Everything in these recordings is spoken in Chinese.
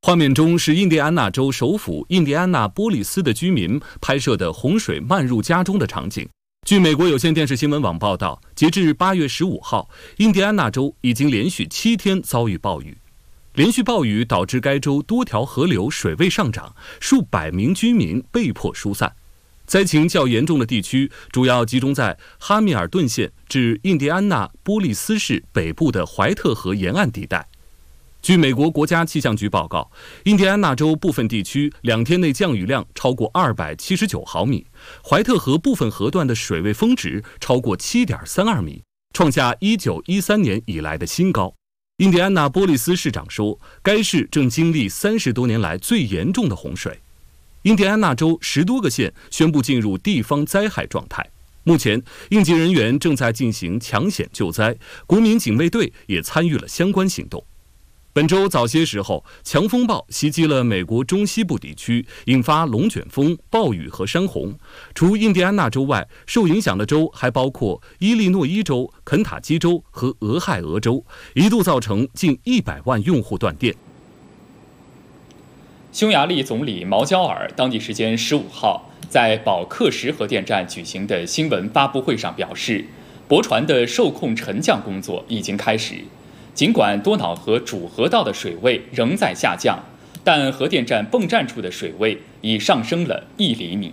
画面中是印第安纳州首府印第安纳波利斯的居民拍摄的洪水漫入家中的场景。据美国有线电视新闻网报道，截至8月15号，印第安纳州已经连续7天遭遇暴雨。连续暴雨导致该州多条河流水位上涨，数百名居民被迫疏散。灾情较严重的地区主要集中在哈密尔顿县至印第安纳波利斯市北部的怀特河沿岸地带。据美国国家气象局报告，印第安纳州部分地区2天内降雨量超过279毫米，怀特河部分河段的水位峰值超过7.32米，创下1913年以来的新高。印第安纳波利斯市长说，该市正经历30多年来最严重的洪水。印第安纳州10多个县宣布进入地方灾害状态，目前应急人员正在进行抢险救灾，国民警卫队也参与了相关行动。本周早些时候，强风暴袭击了美国中西部地区，引发龙卷风、暴雨和山洪。除印第安纳州外，受影响的州还包括伊利诺伊州、肯塔基州和俄亥俄州，一度造成近100万用户断电。 匈牙利总理毛焦尔当地时间15号在保克什核电站举行的新闻发布会上表示，驳船的受控沉降工作已经开始。尽管多瑙河主河道的水位仍在下降，但核电站泵站处的水位已上升了1厘米。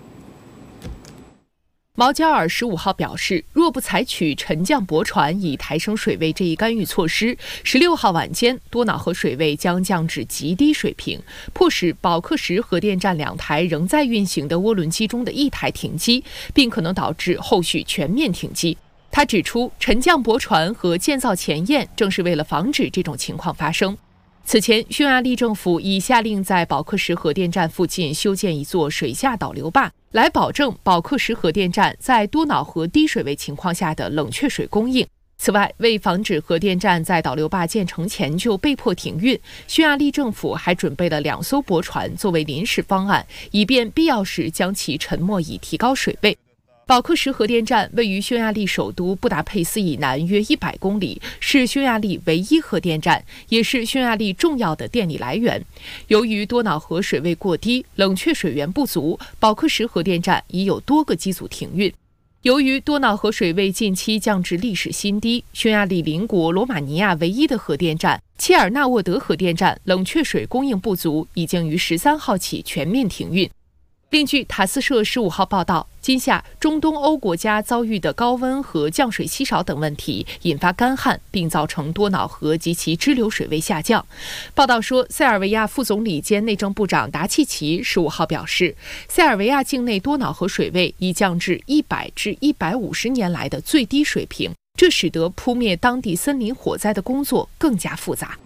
毛焦尔15号表示，若不采取沉降驳船以抬升水位这一干预措施，16号晚间多瑙河水位将降至极低水平，迫使保克什核电站2台仍在运行的涡轮机中的1台停机，并可能导致后续全面停机。他指出，沉降驳船和建造前验正是为了防止这种情况发生。此前，匈牙利政府已下令在保克什核电站附近修建一座水下导流坝，来保证保克什核电站在多瑙河低水位情况下的冷却水供应。此外，为防止核电站在导流坝建成前就被迫停运，匈牙利政府还准备了2艘驳船作为临时方案，以便必要时将其沉没以提高水位。保克什核电站位于匈牙利首都布达佩斯以南约100公里，是匈牙利唯一核电站，也是匈牙利重要的电力来源。由于多瑙河水位过低，冷却水源不足，保克什核电站已有多个机组停运。由于多瑙河水位近期降至历史新低，匈牙利邻国罗马尼亚唯一的核电站切尔纳沃德核电站冷却水供应不足，已经于13号起全面停运。另据塔斯社15号报道，今夏中东欧国家遭遇的高温和降水稀少等问题，引发干旱，并造成多瑙河及其支流水位下降。报道说，塞尔维亚副总理兼内政部长达契奇15号表示，塞尔维亚境内多瑙河水位已降至100至150年来的最低水平，这使得扑灭当地森林火灾的工作更加复杂。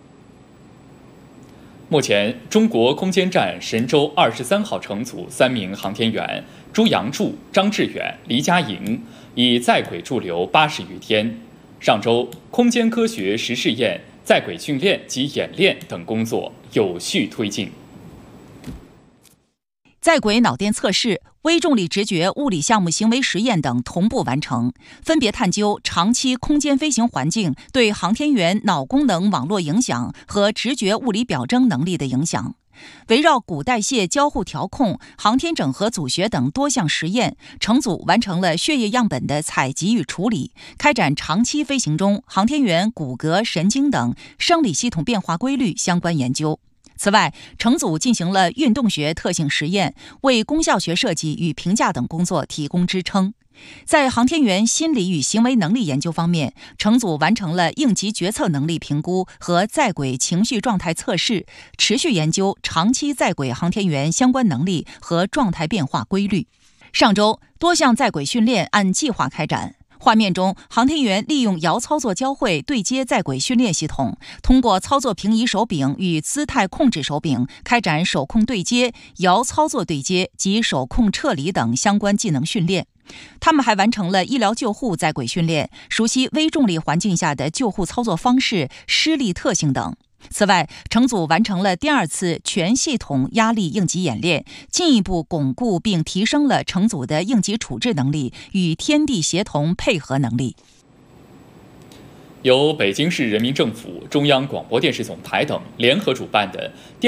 目前，中国空间站神舟23号乘组3名航天员朱杨柱、张志远、黎佳莹已在轨驻留80余天。上周，空间科学实试验、在轨训练及演练等工作有序推进。 在轨脑电测试、微重力直觉物理项目行为实验等同步完成，分别探究长期空间飞行环境对航天员脑功能网络影响和直觉物理表征能力的影响。围绕骨代谢交互调控、航天整合组学等多项实验，乘组完成了血液样本的采集与处理，开展长期飞行中航天员骨骼、神经等生理系统变化规律相关研究。此外，乘组进行了运动学特性实验，为功效学设计与评价等工作提供支撑。在航天员心理与行为能力研究方面，乘组完成了应急决策能力评估和在轨情绪状态测试，持续研究长期在轨航天员相关能力和状态变化规律。上周，多项在轨训练按计划开展。画面中，航天员利用遥操作交会对接在轨训练系统，通过操作平移手柄与姿态控制手柄，开展手控对接、遥操作对接及手控撤离等相关技能训练。他们还完成了医疗救护在轨训练，熟悉微重力环境下的救护操作方式、施力特性等。此外，乘组完成了第2次全系统压力应急演练，进一步巩固并提升了乘组的应急处置能力与天地协同配合能力。 由北京市人民政府、中央广播电视总台等联合主办的